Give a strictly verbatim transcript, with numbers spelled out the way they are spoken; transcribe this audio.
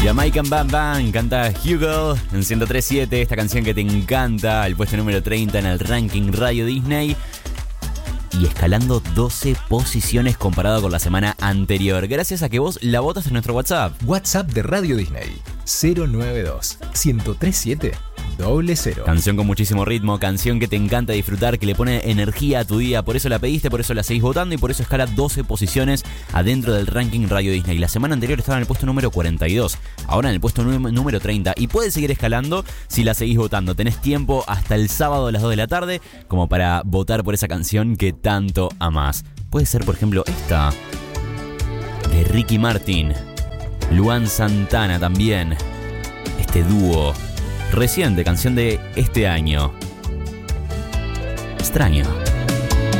Jamaican Bam Bam canta Hugo en ciento tres punto siete, esta canción que te encanta, el puesto número treinta en el ranking Radio Disney y escalando doce posiciones comparado con la semana anterior, gracias a que vos la votas en nuestro WhatsApp. WhatsApp de Radio Disney cero nueve dos, uno cero tres siete, doble cero. Canción con muchísimo ritmo, canción que te encanta disfrutar, que le pone energía a tu día, por eso la pediste, por eso la seguís votando y por eso escala doce posiciones adentro del ranking Radio Disney. La semana anterior estaba en el puesto número cuarenta y dos, ahora en el puesto número treinta y puedes seguir escalando si la seguís votando. Tenés tiempo hasta el sábado a las dos de la tarde como para votar por esa canción que tanto amás. Puede ser, por ejemplo, esta de Ricky Martin, Luan Santana también, este dúo reciente, canción de este año. Extraño.